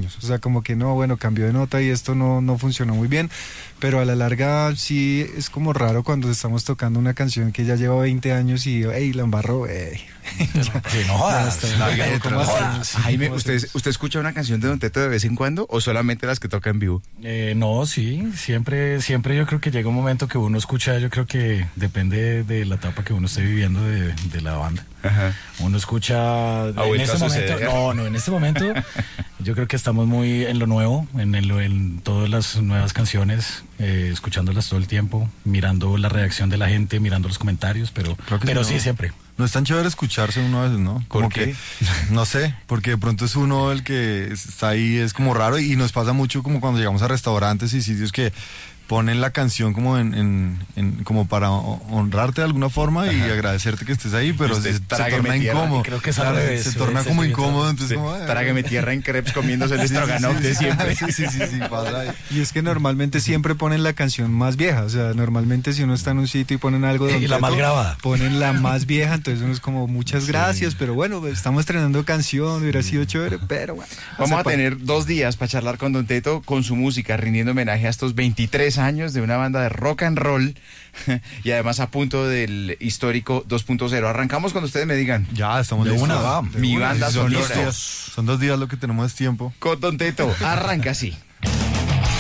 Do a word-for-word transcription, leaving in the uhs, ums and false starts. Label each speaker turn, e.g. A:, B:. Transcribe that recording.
A: años. O sea, como que no, bueno, cambió de nota y esto no, no funcionó muy bien, pero a la larga sí es como raro cuando estamos tocando una canción que ya lleva veinte años y, hey, la embarró, hey.
B: Sí, no jodas.
C: No,
A: Ya,
C: no,
A: ¿cómo
C: no
A: hacemos?
C: jodas.
A: Sí,
C: Jaime,
A: ¿cómo
C: ¿usted,
A: hacemos?
C: ¿usted escucha una canción de Don Teto de vez en cuando o solamente las que toca en vivo?
B: Eh, no, sí, siempre, siempre yo creo que llega un momento que uno escucha, yo creo que depende de la etapa que uno esté viviendo de, de la banda.
C: Ajá.
B: Uno escucha en
C: vuelto
B: este
C: a
B: momento,
C: suceder?
B: no, no, en este momento yo creo que estamos muy en lo nuevo, en, el- en todas las nuevas canciones, eh, escuchándolas todo el tiempo, mirando la reacción de la gente, mirando los comentarios, pero,
A: Creo que
B: pero
A: sí,
B: sí,
A: no.
B: siempre.
A: No es tan chévere escucharse uno a veces, ¿no? Como
C: ¿Por qué?
A: que, no sé, porque de pronto es uno el que está ahí, es como raro y nos pasa mucho como cuando llegamos a restaurantes y sitios que ponen la canción como en, en, en- como para ho- honrarte de alguna forma y agradecerte que estés ahí, pero
C: usted
A: se, se
C: trágueme
A: torna
C: tierra.
A: incómodo.
B: Creo que es al
A: Claro,
B: revés,
A: se
B: sí,
A: torna
B: sí,
A: como
B: sí,
A: incómodo, entonces
C: Sí,
A: como... ah,
C: Trágame tierra en crepes comiéndose el
A: sí, sí,
C: stroganoff
A: sí,
C: de
A: sí,
C: siempre.
A: Sí, sí, sí, sí, pasa ahí. Y es que normalmente siempre ponen la canción más vieja, o sea, normalmente si uno está en un sitio y ponen algo de
B: Y
A: Don
B: la
A: Teto,
B: mal grabada.
A: ponen la más vieja, entonces uno es como muchas gracias, pero bueno, pues, estamos estrenando canción, hubiera sido chévere, pero bueno.
C: Vamos a
A: sepa-
C: tener dos días para charlar con Don Teto, con su música, rindiendo homenaje a estos veintitrés años de una banda de rock and roll y además a punto del histórico dos punto cero. Arrancamos cuando ustedes me digan.
A: Ya, estamos
B: De
A: listos.
B: una, va.
A: De
C: Mi
A: una.
C: banda
A: Son dos
C: sonora.
A: días, son dos días lo que tenemos es tiempo.
C: Con Don Teto, arranca así.